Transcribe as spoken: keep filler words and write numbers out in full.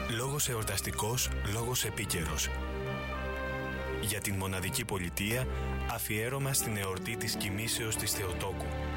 Λόγος εορταστικός, λόγος επίκαιρος. Για την μοναδική πολιτεία, αφιέρωμα στην εορτή της κοιμήσεως της Θεοτόκου.